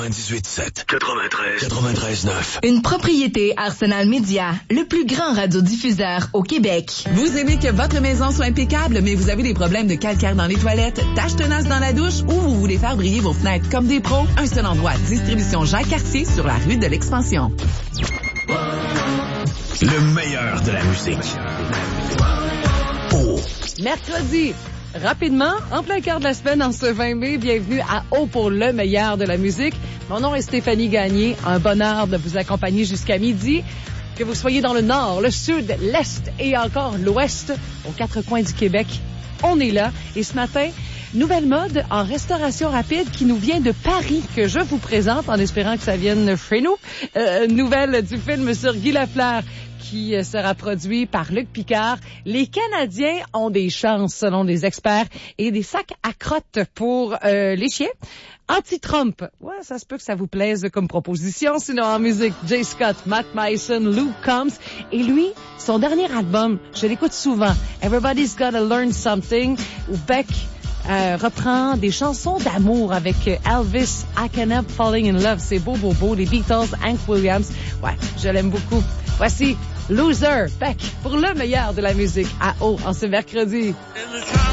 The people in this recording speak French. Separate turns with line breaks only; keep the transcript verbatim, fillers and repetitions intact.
quatre-vingt-dix-huit sept, quatre-vingt-treize, quatre-vingt-treize neuf.
Une propriété Arsenal Média, le plus grand radiodiffuseur au Québec.
Vous aimez que votre maison soit impeccable, mais vous avez des problèmes de calcaire dans les toilettes, taches tenaces dans la douche ou vous voulez faire briller vos fenêtres comme des pros? Un seul endroit, Distribution Jacques-Cartier sur la rue de l'Expansion.
Le meilleur de la musique. Oh.
Mercredi, rapidement, en plein cœur de la semaine, en ce vingt mai, bienvenue à O pour le meilleur de la musique. Mon nom est Stéphanie Gagné, un bonheur de vous accompagner jusqu'à midi. Que vous soyez dans le nord, le sud, l'est et encore l'ouest, aux quatre coins du Québec, on est là. Et ce matin, nouvelle mode en restauration rapide qui nous vient de Paris, que je vous présente en espérant que ça vienne chez nous. Euh, nouvelle du film sur Guy Lafleur, qui sera produit par Luc Picard. Les Canadiens ont des chances, selon les experts, et des sacs à crottes pour euh, les chiens. Anti-Trump. Ouais, ça se peut que ça vous plaise comme proposition. Sinon, en musique, Jay Scott, Matt Mason, Luke Combs. Et lui, son dernier album, je l'écoute souvent, Everybody's Gotta Learn Something, où Beck Euh, reprend des chansons d'amour avec Elvis, I Can Help Falling in Love. C'est beau, beau, beau. Les Beatles, Hank Williams. Ouais, je l'aime beaucoup. Voici Loser, Beck, pour le meilleur de la musique à O en ce mercredi.